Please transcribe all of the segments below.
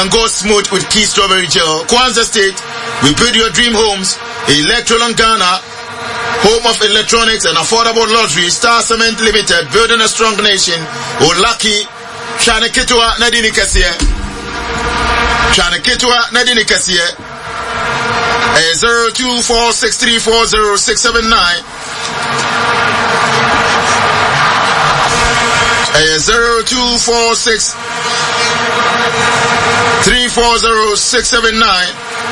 and go smooth with Key Strawberry Gel. Kwanzaa State, we build your dream homes. Electrolon Ghana, home of electronics and affordable luxury. Star Cement Limited, building a strong nation. Olaki, Shana Kitwa Nadini Kassier. Shana Kitwa Nadini Kassier. 0246340679. 0246340679.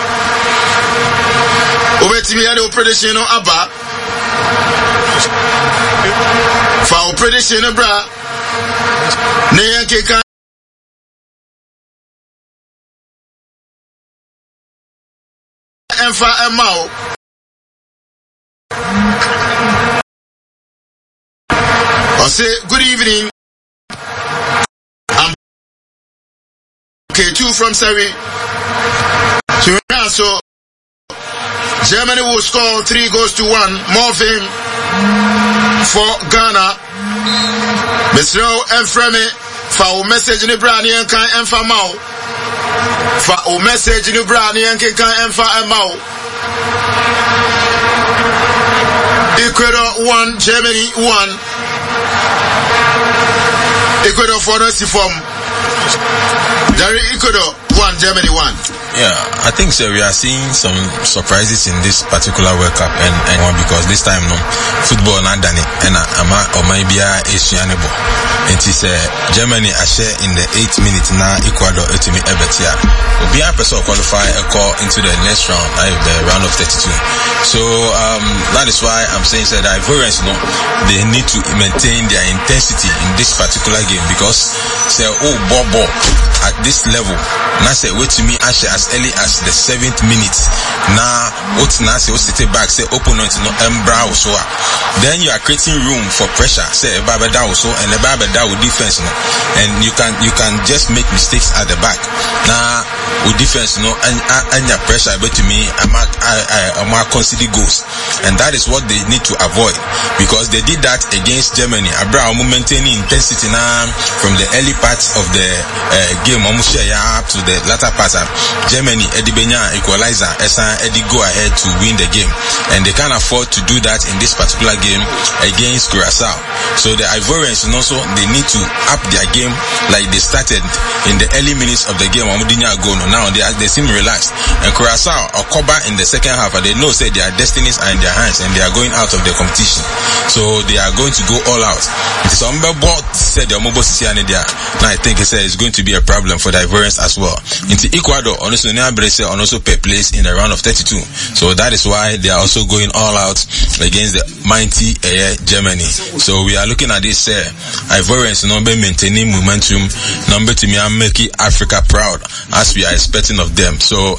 Obetimi ade prediction no aba. Fa prediction no bra. Ne yanke kan Enfa Emao. I say good evening. I'm K2 from Surrey. So Germany will score 3-1. More fame for Ghana. Mr. Enfreme for message in Brani and Kan Enfa Mao. For message in Brani and Kan Enfa Mao. Ecuador 1, Germany 1. Ecuador for us from Ecuador 1, Germany 1. Yeah, I think so. We are seeing some surprises in this particular World Cup, and because this time no football not done it, and or maybe Asianable. It is Germany a share in the 8th minute now. Ecuador ultimate Ebetia. Will be a person qualify a call into the next round, the round of 32. So that is why I'm saying that the Ivorians, they need to maintain their intensity in this particular game, because say ball at this level. Now say wait to me as early as the 7th minute. Now what now say what's the back say opponent no embra so then you are creating room for pressure. Say Baba down so and the Baba down with defense and you can just make mistakes at the back. Now with defense and your pressure but to me I'm consider goals, and that is what they need to avoid, because they did that against Germany. Abraham maintaining intensity now from the early parts of the game almost up to the latter part. Germany Edibenya equalizer Eddie go ahead to win the game, and they can't afford to do that in this particular game against Curaçao. So the Ivorians also they need to up their game like they started in the early minutes of the game. Now they seem relaxed, and Curaçao or Koba in the second half, and they know say their destinies are in their hands and they are going out of the competition. So they are going to go all out. It is said the Omobo Sisiane there. Now I think it's going to be a problem for the Ivorians as well. Into Ecuador, also per place in the round of 32. So that is why they are also going all out against the mighty Germany. So we are looking at this Ivorians maintaining momentum, number to me and making Africa proud as we are expecting of them. So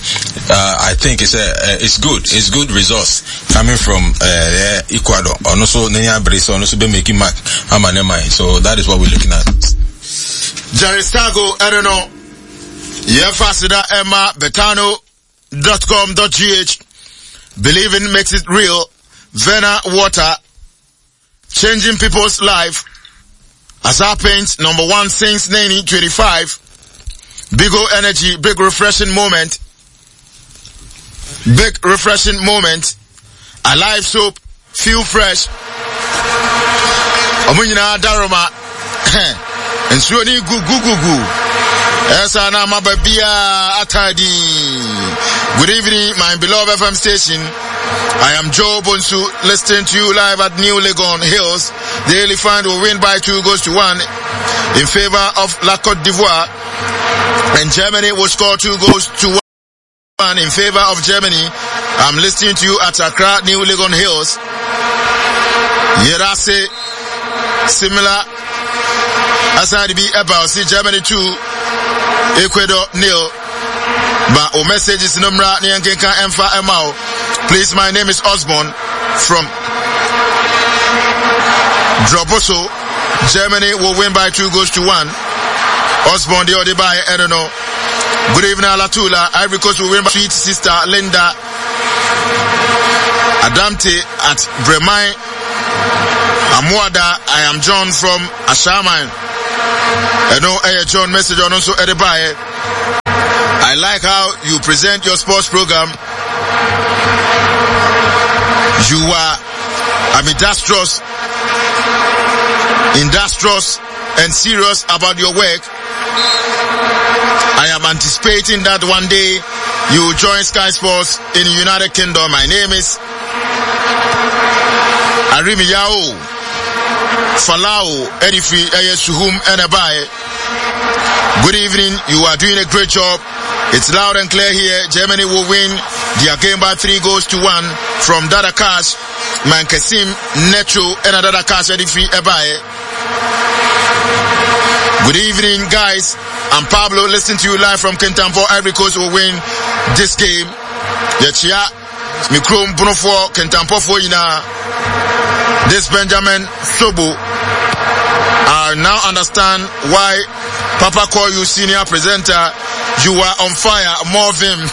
I think it's good. It's good results coming from Ecuador. Also Nenya Brace also be making mark. So that is what we're looking at. Jerry Stago, I don't know. Fasida Emma Betano.com.gh. Believing makes it real. Vena Water, changing people's life. Azar Paints, number 1 since 1925. Bigo Energy, big refreshing moment. Big refreshing moment. Alive soap, feel fresh. Omunyina Daroma. Ensuri gu. Esana Mababia Atadi. Good evening, my beloved FM station. I am Joe Bonsu, listening to you live at New Legon Hills. The Elephant will win by 2-1 in favor of La Côte d'Ivoire. And Germany will score 2-1 in favor of Germany. I'm listening to you at Accra, New Legon Hills. Yerase, similar. Aside be about see Germany 2. Ecuador 0. But our message is Numra Nyankenka Enfa Emao. Please, my name is Osborne from Droboso. Germany will win by 2-1. Osborne the other by I don't know. Good evening, Alatula. Ivory Coast will win by sweet sister Linda Adamte at Bremai Amwada. I am John from Ashaman. I know John message on also Edibaye. I like how you present your sports program. You are industrious and serious about your work. I am anticipating that one day you will join Sky Sports in the United Kingdom. My name is Arimi Yao Falau Edifi Suhum Enabai. Good evening. You are doing a great job. It's loud and clear here. Germany will win their game by 3-1 from Dada Cash, Mankasim, Necho, and Dada Cash Edifi Ebaye. Good evening, guys. I'm Pablo. Listening to you live from Kintampo. Ivory Coast will win this game. Yachia, Mikrom Bunofo, Kintampo Foyina. This Benjamin Sobo. I now understand why Papa call you senior presenter. You are on fire, more of him.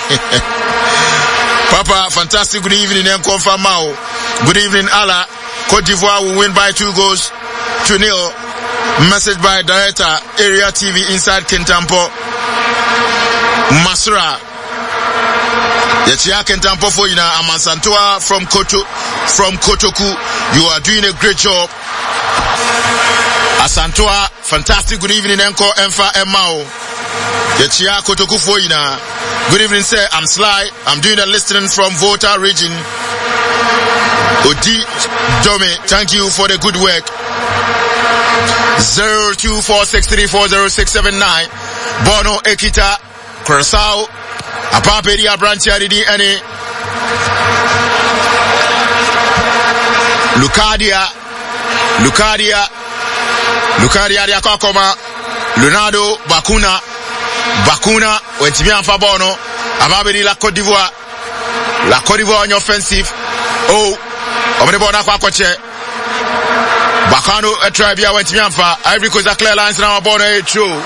Papa, fantastic. Good evening, and confirm Mao. Good evening, Allah. Cote d'Ivoire will win by 2-0. Message by Director, Area TV inside Kintampo. Masra. Yachia Kintampo for Ina Amansantoa from Kotoku. You are doing a great job. Asantoa, fantastic. Good evening, Enko Enfa Emao. Yachia Kotoku for Ina. Good evening, sir. I'm Sly. I'm doing the listening from Volta region. Odi Dome, thank you for the good work. 0246340679. Bono Ekita Curacao Apapedia Branch Adidi Ene Lucadia Yakakoma Leonardo Bakuna Wentimian Fabono Ababedi La Côte d'Ivoire on offensive. Oh, Omnibona Kwakoche Bakano a tribia went Mianfa. Ivory Coast a clear lines now about a true.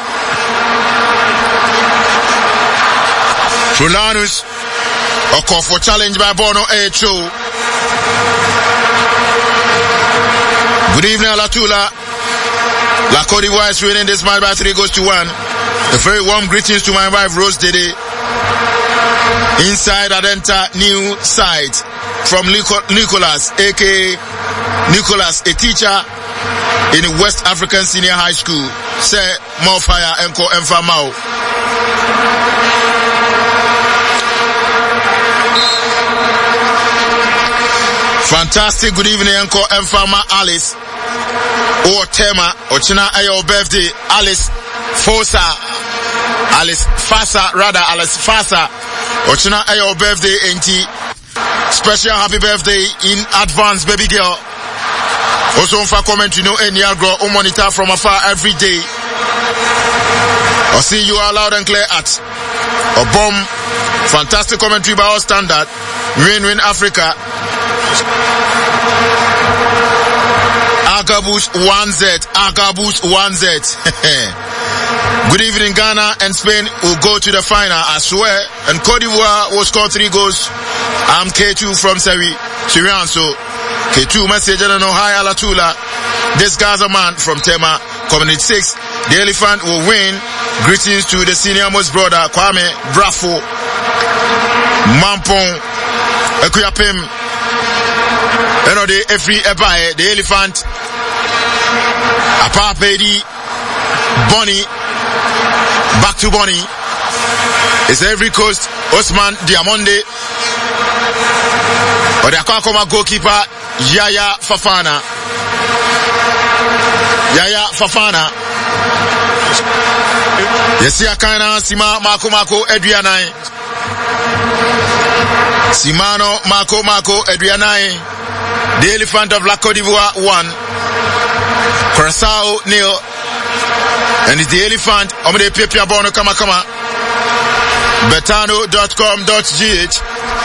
Trulanus a call for challenge by Bono a true. Good evening, Alatula. La Côte d'Ivoire is winning this match by 3-1. A very warm greetings to my wife Rose Dede. Inside Adenta new site from Nicholas, aka Nicholas, a teacher in the West African Senior High School. Say more fire enko enfa mau. Fantastic. Good evening enko enfa ma Alice. O tema ochina ayo birthday Alice Fasa ochina ayo birthday enti. Special happy birthday in advance, baby girl. Also, for comment, you know, any agro or monitor from afar every day. I'll see you are loud and clear at a bomb. Fantastic commentary by our standard. Win Africa. Agabus 1Z. Good evening, Ghana and Spain will go to the final, I swear. And Cote d'Ivoire will score 3 goals. I'm K2 from Sirianso. K2 message, I don't know, hi Alatula. This guy's a man from Tema, Community 6. The Elephant will win. Greetings to the senior most brother, Kwame Brafo. Mampong. Ekuyapim. You know, the Efri Ebaye, the Elephant. Apapedi. Bonnie. Back to Bonnie. It's Ivory Coast. Osman Diamonde. Or the Akakoma goalkeeper, Yaya Fafana. Yesi Akana, Sima Mako Edrianai. Simano Mako Edrianai. The Elephant of La Côte d'Ivoire 1. Curacao 0. And it's the Elephant. Omede Pepia Bono Kama. Betano.com.gh.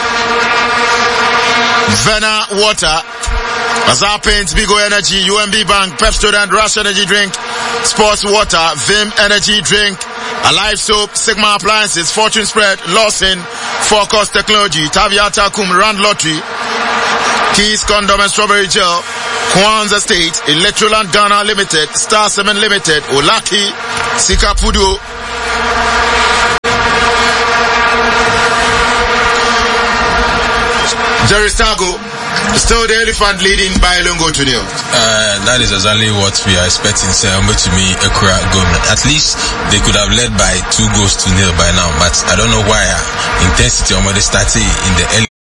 Vena Water, Azar Paints, Bigo Energy, UMB Bank, Pepsodent, Rush Energy Drink, Sports Water, Vim Energy Drink, Alive Soap, Sigma Appliances, Fortune Spread, Lawson, Focus Technology, Taviata Kum, Rand Lottery, Keys Condom and Strawberry Gel, Kwanzaa State, Electroland Ghana Limited, Star 7 Limited, Olaki, Sika Pudu, Jerry Stago, still the Elephant leading by Lungo to nil. That is exactly what we are expecting. So, to me, Ekura going. At least they could have led by 2 goals to nil by now, but I don't know why intensity already started in the early